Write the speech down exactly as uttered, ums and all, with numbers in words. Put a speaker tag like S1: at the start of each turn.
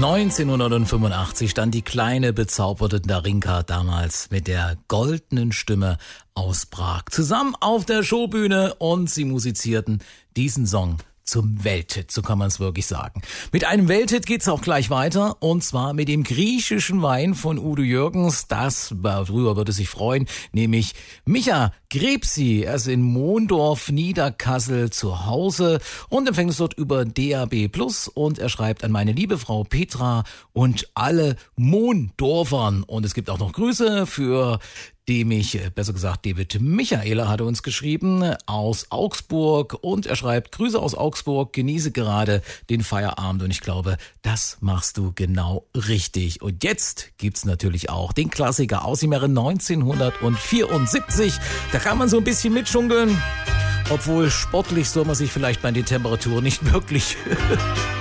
S1: neunzehnhundertfünfundachtzig stand die kleine bezauberte Darinka damals mit der goldenen Stimme aus Prag zusammen auf der Showbühne und sie musizierten diesen Song zum Welthit, so kann man es wirklich sagen. Mit einem Welthit geht's auch gleich weiter und zwar mit dem griechischen Wein von Udo Jürgens. Das, darüber würde sich freuen, nämlich Micha Grepsi. Er ist in Mondorf, Niederkassel zu Hause und empfängt es dort über D A B Plus und er schreibt an meine liebe Frau Petra und alle Mondorfern. Und es gibt auch noch Grüße für dem ich, besser gesagt, David Michaela hatte uns geschrieben aus Augsburg und er schreibt, Grüße aus Augsburg, genieße gerade den Feierabend und ich glaube, das machst du genau richtig. Und jetzt gibt's natürlich auch den Klassiker aus dem Jahre neunzehnhundertvierundsiebzig. Da kann man so ein bisschen mitschunkeln, obwohl sportlich soll man sich vielleicht bei den Temperaturen nicht wirklich